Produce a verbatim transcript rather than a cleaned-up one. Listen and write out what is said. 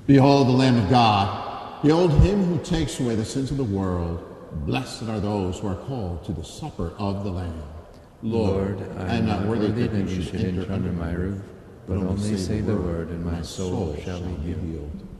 Behold the Lamb of God. Behold him who takes away the sins of the world. Blessed are those who are called to the supper of the Lamb. Lord, I am not worthy that you should enter under my roof, but only say the word, and my soul shall be healed.